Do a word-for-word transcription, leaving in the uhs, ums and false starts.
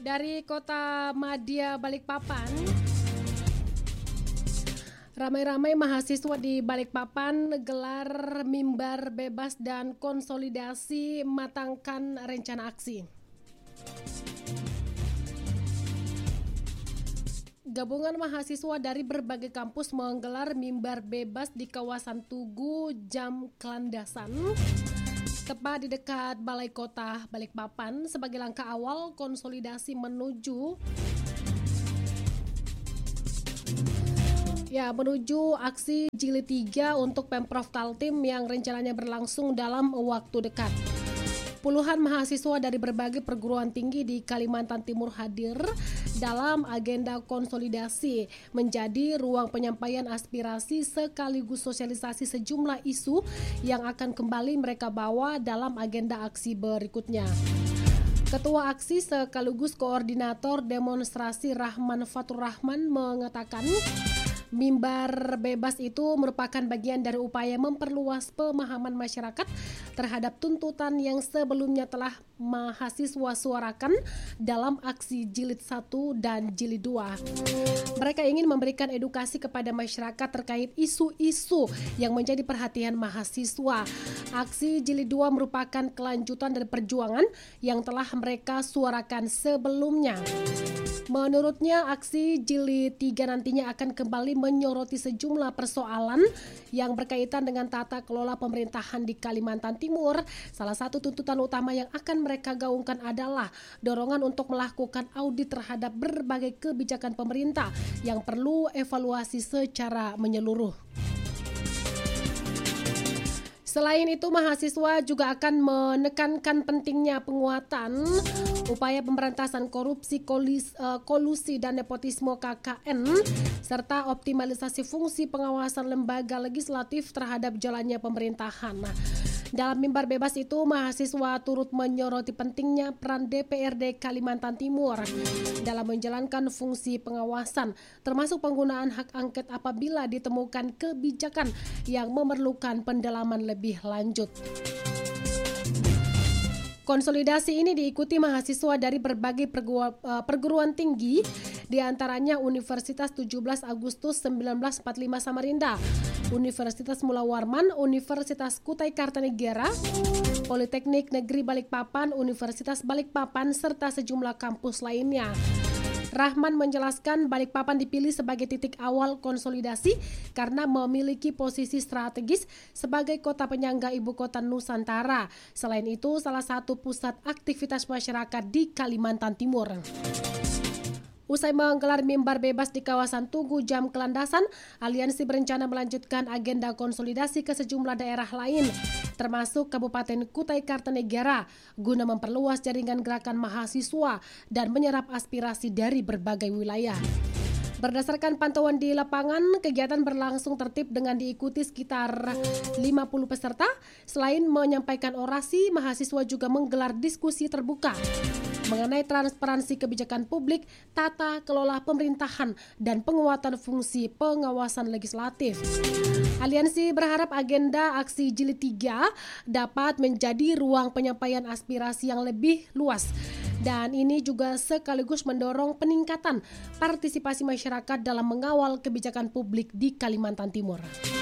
Dari kota Madya Balikpapan, ramai-ramai mahasiswa di Balikpapan gelar mimbar bebas dan konsolidasi matangkan rencana aksi. Gabungan mahasiswa dari berbagai kampus menggelar mimbar bebas di kawasan Tugu Jam Kelandasan, tepat di dekat Balai Kota Balikpapan sebagai langkah awal konsolidasi menuju ya menuju aksi Jilid tiga untuk Pemprov Kaltim yang rencananya berlangsung dalam waktu dekat. Puluhan mahasiswa dari berbagai perguruan tinggi di Kalimantan Timur hadir dalam agenda konsolidasi menjadi ruang penyampaian aspirasi sekaligus sosialisasi sejumlah isu yang akan kembali mereka bawa dalam agenda aksi berikutnya. Ketua aksi sekaligus koordinator demonstrasi Rahman Fatur Rahman mengatakan mimbar bebas itu merupakan bagian dari upaya memperluas pemahaman masyarakat terhadap tuntutan yang sebelumnya telah mahasiswa suarakan dalam aksi Jilid satu dan Jilid dua. Mereka ingin memberikan edukasi kepada masyarakat terkait isu-isu yang menjadi perhatian mahasiswa. Aksi Jilid dua merupakan kelanjutan dari perjuangan yang telah mereka suarakan sebelumnya. Menurutnya, aksi Jilid tiga nantinya akan kembali menyoroti sejumlah persoalan yang berkaitan dengan tata kelola pemerintahan di Kalimantan Timur. Salah satu tuntutan utama yang akan mereka gaungkan adalah dorongan untuk melakukan audit terhadap berbagai kebijakan pemerintah yang perlu evaluasi secara menyeluruh. Selain itu, mahasiswa juga akan menekankan pentingnya penguatan upaya pemberantasan korupsi, kolis, uh, kolusi, dan nepotisme K K N, serta optimalisasi fungsi pengawasan lembaga legislatif terhadap jalannya pemerintahan. Nah, dalam mimbar bebas itu, mahasiswa turut menyoroti pentingnya peran D P R D Kalimantan Timur dalam menjalankan fungsi pengawasan, termasuk penggunaan hak angket apabila ditemukan kebijakan yang memerlukan pendalaman lebih lanjut. Konsolidasi ini diikuti mahasiswa dari berbagai perguruan tinggi, diantaranya Universitas tujuh belas Agustus seribu sembilan ratus empat puluh lima Samarinda, Universitas Mula Warman, Universitas Kutai Kartanegara, Politeknik Negeri Balikpapan, Universitas Balikpapan, serta sejumlah kampus lainnya. Rahman menjelaskan Balikpapan dipilih sebagai titik awal konsolidasi karena memiliki posisi strategis sebagai kota penyangga ibu kota Nusantara. Selain itu, salah satu pusat aktivitas masyarakat di Kalimantan Timur. Usai menggelar mimbar bebas di kawasan Tugu Jam Kelandasan, aliansi berencana melanjutkan agenda konsolidasi ke sejumlah daerah lain, termasuk Kabupaten Kutai Kartanegara, guna memperluas jaringan gerakan mahasiswa dan menyerap aspirasi dari berbagai wilayah. Berdasarkan pantauan di lapangan, kegiatan berlangsung tertib dengan diikuti sekitar lima puluh peserta. Selain menyampaikan orasi, mahasiswa juga menggelar diskusi terbuka mengenai transparansi kebijakan publik, tata kelola pemerintahan, dan penguatan fungsi pengawasan legislatif. Aliansi berharap agenda aksi Jilid tiga dapat menjadi ruang penyampaian aspirasi yang lebih luas, dan ini juga sekaligus mendorong peningkatan partisipasi masyarakat dalam mengawal kebijakan publik di Kalimantan Timur.